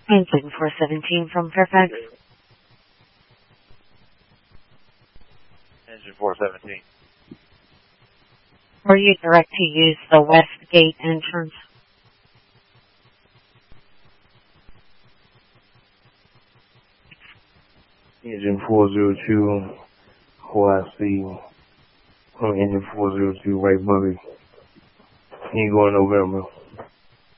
Engine 417 from Fairfax. Engine 417. Were you direct to use the west gate entrance? Engine 402, OIC, Engine 402, right buggy. You going November.